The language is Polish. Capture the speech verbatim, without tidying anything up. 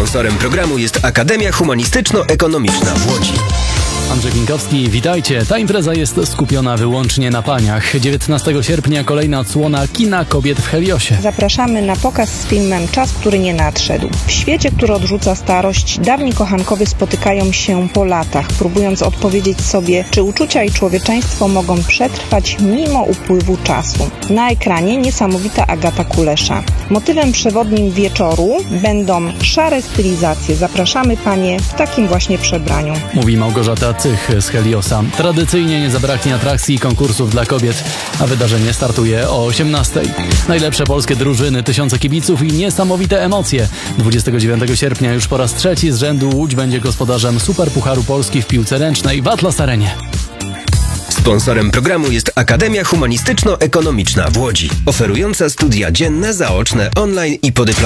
Sponsorem programu jest Akademia Humanistyczno-Ekonomiczna w Łodzi. Andrzej Pinkowski, witajcie. Ta impreza jest skupiona wyłącznie na paniach. dziewiętnastego sierpnia kolejna odsłona Kina Kobiet w Heliosie. Zapraszamy na pokaz z filmem Czas, który nie nadszedł. W świecie, który odrzuca starość, dawni kochankowie spotykają się po latach, próbując odpowiedzieć sobie, czy uczucia i człowieczeństwo mogą przetrwać mimo upływu czasu. Na ekranie niesamowita Agata Kulesza. Motywem przewodnim wieczoru będą szare stylizacje. Zapraszamy Panie w takim właśnie przebraniu. Mówi Małgorzata Cych z Heliosa. Tradycyjnie nie zabraknie atrakcji i konkursów dla kobiet, a wydarzenie startuje o osiemnastej. Najlepsze polskie drużyny, tysiące kibiców i niesamowite emocje. dwudziestego dziewiątego sierpnia już po raz trzeci z rzędu Łódź będzie gospodarzem Superpucharu Polski w piłce ręcznej w Atlas Arenie. Sponsorem programu jest Akademia Humanistyczno-Ekonomiczna w Łodzi, oferująca studia dzienne, zaoczne, online i podyplomowe.